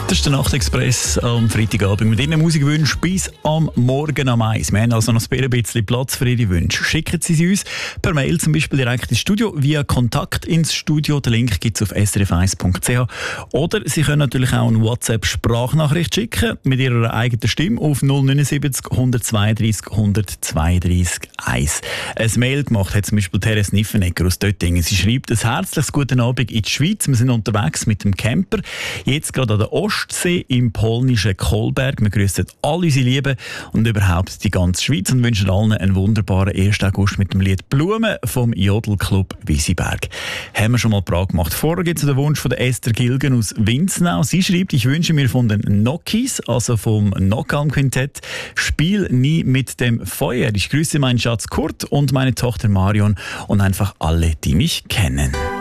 Das ist der Nachtexpress am Freitagabend mit Ihren Musikwünschen bis am Morgen am 1. Wir haben also noch ein bisschen Platz für Ihre Wünsche. Schicken Sie uns per Mail zum Beispiel direkt ins Studio via Kontakt ins Studio. Den Link gibt es auf srf1.ch. Oder Sie können natürlich auch eine WhatsApp-Sprachnachricht schicken mit Ihrer eigenen Stimme auf 079 132 132 1. Ein Mail gemacht hat zum Beispiel Therese Niffenegger aus Döttingen. Sie schreibt: ein herzliches guten Abend in die Schweiz. Wir sind unterwegs mit dem Camper. Jetzt gerade an der Ostsee im polnischen Kolberg. Wir grüßen alle unsere Lieben und überhaupt die ganze Schweiz und wünschen allen einen wunderbaren 1. August mit dem Lied «Blumen» vom Jodelclub Wisiberg. Haben wir schon mal Prag gemacht. Vorher gibt es den Wunsch von der Esther Gilgen aus Winznau. Sie schreibt: ich wünsche mir von den Nokis, also vom Nockalm Quintett, «Spiel nie mit dem Feuer». Ich grüße meinen Schatz Kurt und meine Tochter Marion und einfach alle, die mich kennen.